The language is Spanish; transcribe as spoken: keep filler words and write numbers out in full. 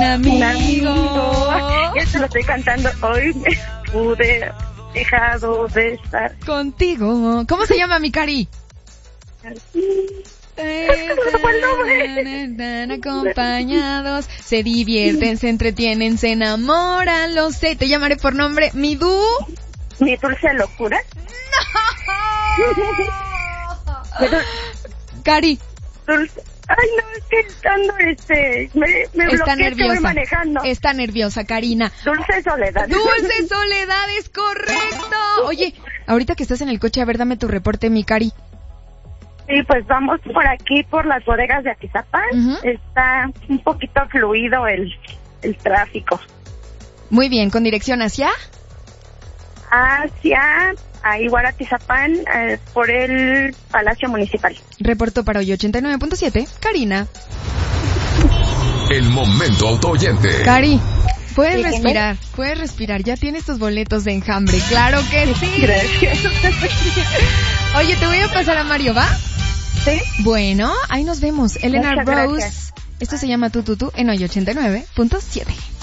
amigo. Un amigo. Esto lo estoy cantando hoy. Me pude dejado de estar contigo. ¿Cómo se llama mi Cari? Están acompañados, se divierten, se entretienen, se enamoran, lo sé. Te llamaré por nombre, mi du. Mi dulce locura. No. Cari. Dulce. Ay, no, es que estando, este, me, me está bloqueé, nerviosa. Estoy manejando. Está nerviosa, Karina. Dulce soledad. Dulce soledad, es correcto. Oye, ahorita que estás en el coche, a ver, dame tu reporte, mi Cari. Sí, pues vamos por aquí, por las bodegas de Atizapán. Uh-huh. Está un poquito fluido el, el tráfico. Muy bien, ¿con dirección hacia? Hacia a igual Atizapán, eh, por el Palacio Municipal. Reporto para hoy ochenta y nueve punto siete, Karina. El momento autooyente. Cari, puedes Dígame. respirar, puedes respirar. Ya tienes tus boletos de Enjambre, claro que sí. Gracias. Oye, te voy a pasar a Mario, ¿va? Sí. Bueno, ahí nos vemos. Elena Muchas Rose. Gracias. Esto se llama Tu Tu Tu en hoy ochenta y nueve punto siete.